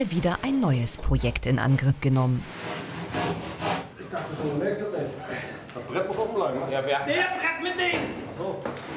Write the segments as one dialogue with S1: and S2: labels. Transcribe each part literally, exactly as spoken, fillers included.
S1: Wieder ein neues Projekt in Angriff genommen.
S2: Ich dachte schon, du merkst es nicht. Das Brett muss offen bleiben. Ja, wer?
S3: Der Brett mitnehmen!
S2: Ach so.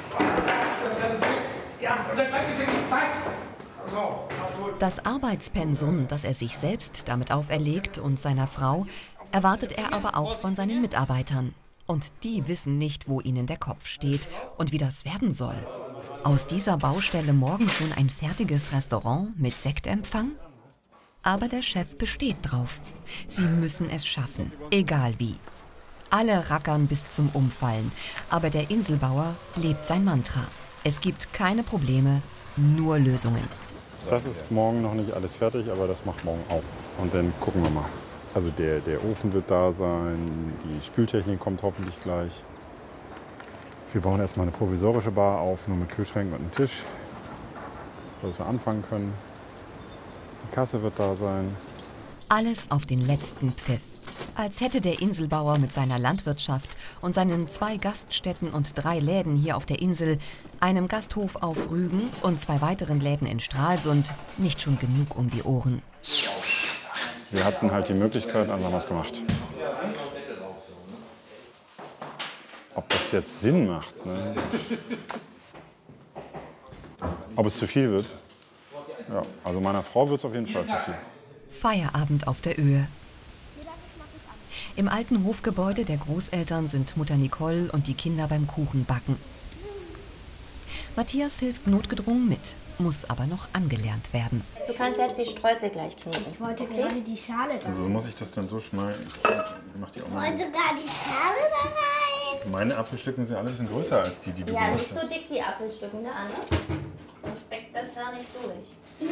S2: Ja, und der Brett ist ja nicht Zeit. Ach so.
S1: Das Arbeitspensum, das er sich selbst damit auferlegt und seiner Frau, erwartet er aber auch von seinen Mitarbeitern. Und die wissen nicht, wo ihnen der Kopf steht und wie das werden soll. Aus dieser Baustelle morgen schon ein fertiges Restaurant mit Sektempfang? Aber der Chef besteht drauf. Sie müssen es schaffen, egal wie. Alle rackern bis zum Umfallen, aber der Inselbauer lebt sein Mantra. Es gibt keine Probleme, nur Lösungen.
S4: Das ist morgen noch nicht alles fertig, aber das macht morgen auch. Und dann gucken wir mal. Also der, der Ofen wird da sein, die Spültechnik kommt hoffentlich gleich. Wir bauen erstmal eine provisorische Bar auf, nur mit Kühlschränken und einem Tisch, sodass wir anfangen können. Die Kasse wird da sein.
S1: Alles auf den letzten Pfiff. Als hätte der Inselbauer mit seiner Landwirtschaft und seinen zwei Gaststätten und drei Läden hier auf der Insel, einem Gasthof auf Rügen und zwei weiteren Läden in Stralsund nicht schon genug um die Ohren.
S4: Wir hatten halt die Möglichkeit, also haben wir es gemacht. Ob das jetzt Sinn macht, ne? Ob es zu viel wird? Ja, also meiner Frau wird es auf jeden Fall zu viel.
S1: Feierabend auf der Öhe. Im alten Hofgebäude der Großeltern sind Mutter Nicole und die Kinder beim Kuchenbacken. Matthias hilft notgedrungen mit, muss aber noch angelernt werden.
S5: Du kannst jetzt die Streusel gleich kneten.
S6: Ich wollte gerade die Schale da rein.
S4: Also muss ich das dann so schneiden? Ich mach die auch
S6: Ich
S4: mal.
S6: wollte gerade die Schale da rein.
S4: Meine Apfelstücken sind alle ein bisschen größer als die, die du
S5: Ja,
S4: gemacht
S5: nicht so
S4: hast.
S5: dick die Apfelstücken, der andere. Sonst backt das da nicht durch.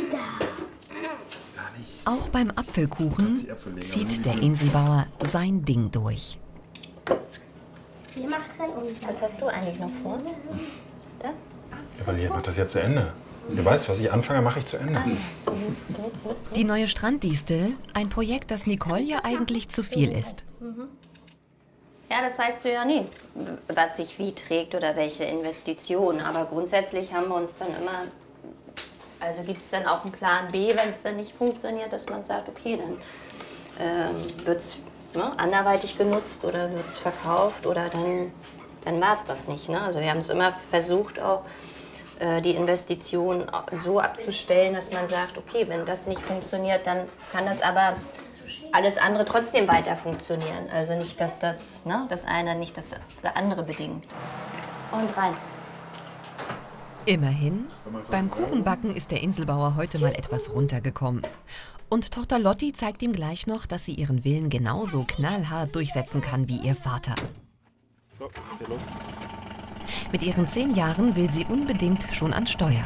S1: Auch beim Apfelkuchen zieht der Inselbauer sein Ding durch.
S6: Wie macht denn unser?
S5: Was hast du eigentlich noch vor? Da?
S4: Ja, weil ihr macht das jetzt zu Ende. Du weißt, was ich anfange, mache ich zu Ende.
S1: Die neue Stranddistel, ein Projekt, das Nicole ja eigentlich zu viel ist.
S5: Ja, das weißt du ja nie, was sich wie trägt oder welche Investitionen. Aber grundsätzlich haben wir uns dann immer, also gibt es dann auch einen Plan B, wenn es dann nicht funktioniert, dass man sagt, okay, dann ähm, wird es ne, anderweitig genutzt oder wird es verkauft oder dann, dann war es das nicht. Ne? Also wir haben es immer versucht, auch äh, die Investition so abzustellen, dass man sagt, okay, wenn das nicht funktioniert, dann kann das aber alles andere trotzdem weiter funktionieren. Also nicht, dass das, ne, das eine nicht das andere bedingt. Und rein.
S1: Immerhin, beim Kuchenbacken ist der Inselbauer heute mal etwas runtergekommen. Und Tochter Lotti zeigt ihm gleich noch, dass sie ihren Willen genauso knallhart durchsetzen kann wie ihr Vater.
S4: So, geht los.
S1: Mit ihren zehn Jahren will sie unbedingt schon an Steuer.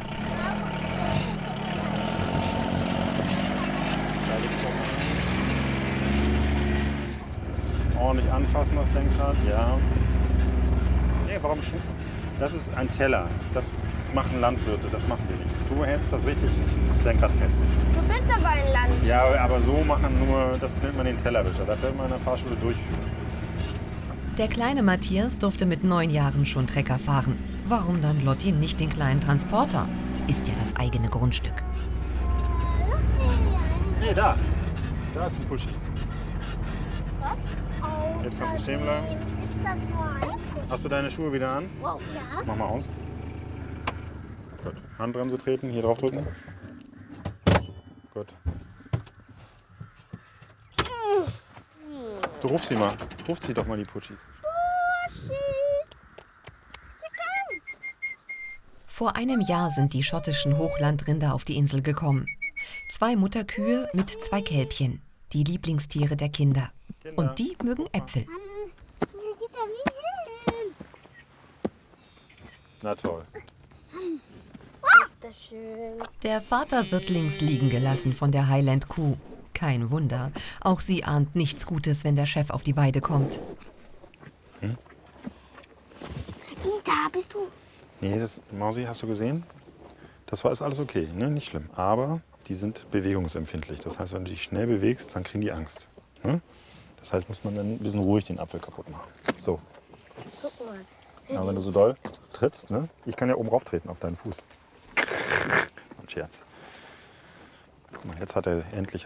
S4: Ordentlich anfassen, das Lenkrad, ja. Nee, warum schon? Das ist ein Teller. Das machen Landwirte, das machen wir nicht. Du hältst das richtig, das Lenkrad fest.
S6: Du bist aber ein Land.
S4: Ja, aber so machen nur, das nennt man den Tellerwischer. Das wird man in der Fahrschule durchführen.
S1: Der kleine Matthias durfte mit neun Jahren schon Trecker fahren. Warum dann Lotti nicht den kleinen Transporter? Ist ja das eigene Grundstück.
S4: Nee, da. Da ist ein Puschi.
S6: Was? Oh,
S4: Jetzt kannst du stehen bleiben.
S6: Ist das nur ein Kuss?
S4: Hast du deine Schuhe wieder an?
S6: Wow, ja.
S4: Mach mal aus. Gut. Handbremse treten, hier drauf drücken. Gut. Du rufst sie mal. Ruf sie doch mal, die Putschis.
S1: Vor einem Jahr sind die schottischen Hochlandrinder auf die Insel gekommen. Zwei Mutterkühe mit zwei Kälbchen, die Lieblingstiere der Kinder. Und die mögen Äpfel.
S4: Na toll.
S6: Das ist schön.
S1: Der Vater wird links liegen gelassen von der Highland-Kuh. Kein Wunder, auch sie ahnt nichts Gutes, wenn der Chef auf die Weide kommt.
S4: Hm?
S6: Da bist du.
S4: Nee, das, Mausi, hast du gesehen? Das war ist alles okay, ne? Nicht schlimm. Aber die sind bewegungsempfindlich. Das heißt, wenn du dich schnell bewegst, dann kriegen die Angst. Ne? Das heißt, muss man dann ein bisschen ruhig den Apfel kaputt machen. So.
S6: Guck mal.
S4: Aber wenn du so doll trittst, ne? Ich kann ja oben rauf treten auf deinen Fuß. Ein Scherz. Guck mal, jetzt hat er endlich